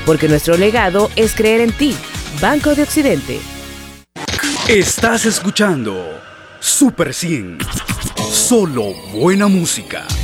porque nuestro legado es creer en ti. Banco de Occidente. Estás escuchando Super 100. Solo buena música.